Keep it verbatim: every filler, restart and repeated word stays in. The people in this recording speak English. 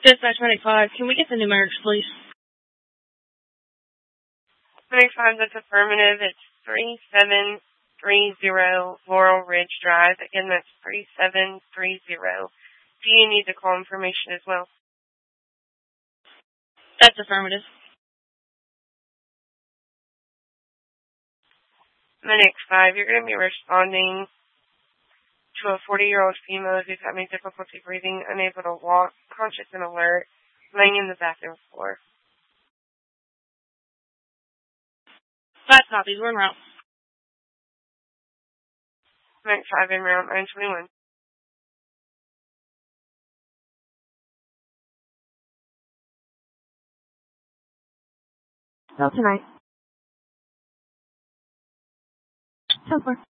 Dispatch Medic five, can we get the numerics, please? Medic five, that's affirmative. It's three seven three zero Laurel Ridge Drive. Again, that's three seven three zero. Do you need the call information as well? That's affirmative. Medic five, you're going to be responding to a forty-year-old female who's having difficulty breathing, unable to walk, conscious and alert, laying in the bathroom floor. Five copies. We're en route. Medic five en route, nine twenty-one. Till tonight. So far.